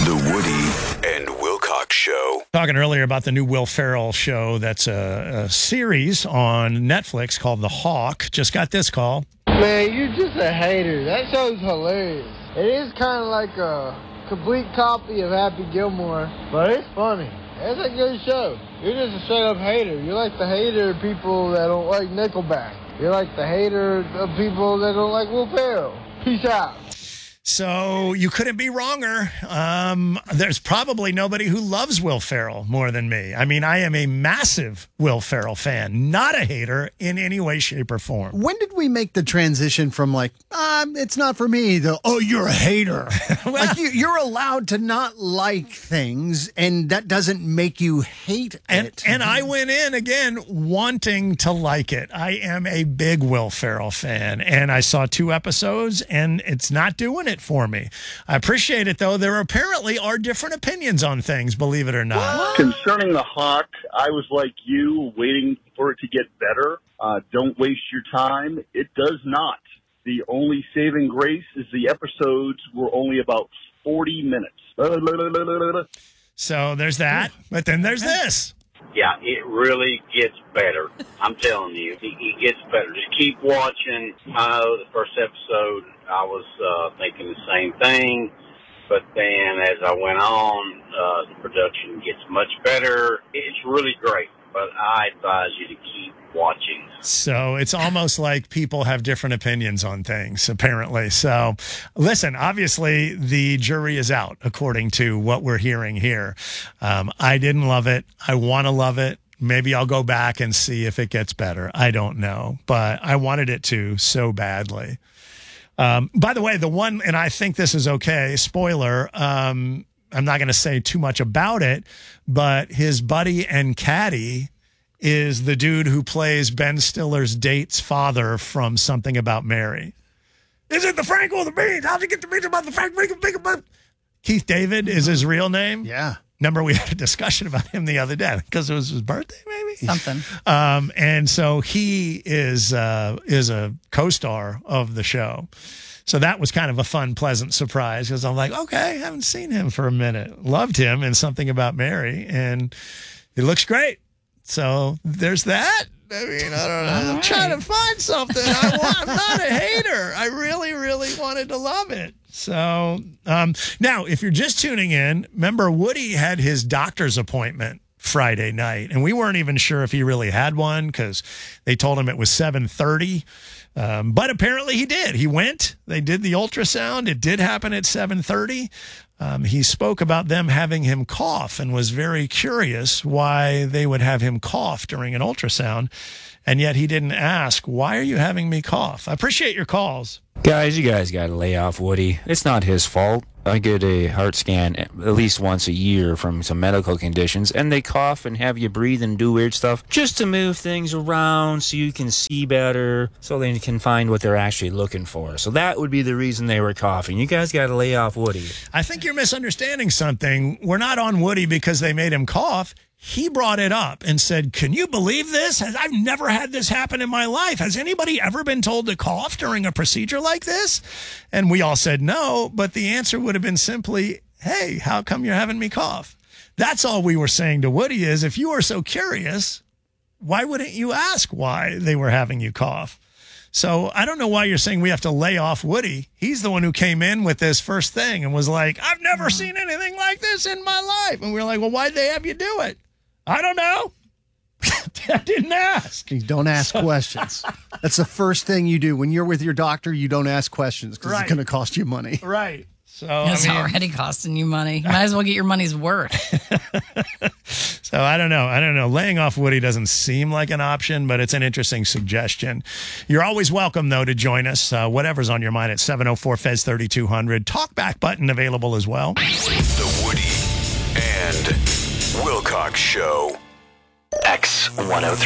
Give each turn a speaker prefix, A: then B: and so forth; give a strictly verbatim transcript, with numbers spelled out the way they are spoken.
A: The Woody and Wilcox Show.
B: Talking earlier about the new Will Ferrell show that's a, a series on Netflix called The Hawk. Just got this call.
C: Man, you're just a hater. That show's hilarious. It is kind of like a complete copy of Happy Gilmore, but it's funny. It's a good show. You're just a straight-up hater. You're like the hater of people that don't like Nickelback. You're like the hater of people that don't like Will Ferrell. Peace out.
B: So you couldn't be wronger. Um, there's probably nobody who loves Will Ferrell more than me. I mean, I am a massive Will Ferrell fan, not a hater in any way, shape, or form.
D: When did we make the transition from like, um, it's not for me, to, oh, you're a hater?
B: Well,
D: like you, you're allowed to not like things, and that doesn't make you hate
B: and,
D: it.
B: And I went in, again, wanting to like it. I am a big Will Ferrell fan, and I saw two episodes, and it's not doing it for me. I appreciate it, though. There apparently are different opinions on things, believe it or not.
E: Concerning the Hawk, I was like you, waiting for it to get better. Uh, don't waste your time. It does not. The only saving grace is the episodes were only about forty minutes.
B: So there's that, but then there's this.
F: Yeah, it really gets better. I'm telling you, it, it gets better. Just keep watching. I know the first episode, I was uh, thinking the same thing, but then as I went on, uh, the production gets much better. It's really great, but I advise you to keep watching.
B: So it's almost like people have different opinions on things, apparently. So listen, obviously the jury is out, according to what we're hearing here. Um, I didn't love it. I want to love it. Maybe I'll go back and see if it gets better. I don't know, but I wanted it to so badly. Um, by the way, the one, and I think this is okay, spoiler, um, I'm not going to say too much about it, but his buddy and caddy is the dude who plays Ben Stiller's date's father from Something About Mary. Is it the Frank or the Beans? How'd you get the beans about the Frank? Keith David is his real name.
D: Yeah.
B: Remember, we had a discussion about him the other day because it was his birthday, maybe?
G: Something.
B: Um, and so he is uh, is a co-star of the show. So that was kind of a fun, pleasant surprise because I'm like, okay, I haven't seen him for a minute. Loved him in Something About Mary, and he looks great. So there's that. I mean, I don't know. I'm
G: right.
B: trying to find something. I want, I'm not a hater. I really, really wanted to love it. So um, now, if you're just tuning in, remember Woody had his doctor's appointment Friday night, and we weren't even sure if he really had one because they told him it was seven thirty. Um, but apparently he did. He went. They did the ultrasound. It did happen at seven thirty. Um, he spoke about them having him cough and was very curious why they would have him cough during an ultrasound. And yet he didn't ask, why are you having me cough? I appreciate your calls.
H: Guys, you guys got to lay off Woody. It's not his fault. I get a heart scan at least once a year from some medical conditions, and they cough and have you breathe and do weird stuff just to move things around so you can see better, so they can find what they're actually looking for. So that would be the reason they were coughing. You guys got to lay off Woody.
B: I think you're misunderstanding something. We're not on Woody because they made him cough. He brought it up and said, can you believe this? I've never had this happen in my life. Has anybody ever been told to cough during a procedure like this? And we all said no, but the answer would have been simply, hey, how come you're having me cough? That's all we were saying to Woody is, if you are so curious, why wouldn't you ask why they were having you cough? So I don't know why you're saying we have to lay off Woody. He's the one who came in with this first thing and was like, I've never seen anything like this in my life. And we were like, well, why'd they have you do it? I don't know. I didn't ask.
D: You don't ask questions. That's the first thing you do. When you're with your doctor, you don't ask questions because
B: Right.
D: it's going to cost you money.
B: Right. So
G: It's
B: I mean,
G: already costing you money. You might as well get your money's worth.
B: So I don't know. I don't know. Laying off Woody doesn't seem like an option, but it's an interesting suggestion. You're always welcome, though, to join us. Uh, whatever's on your mind at seven oh four F E Z thirty-two hundred. Talkback button available as well.
A: The Woody and Wilcox Show. X one oh three.